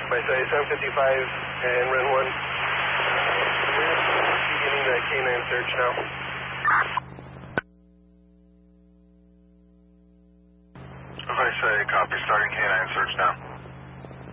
By say 755 and run 1. Beginning the K9 search now. As I say, copy, starting K9 search now.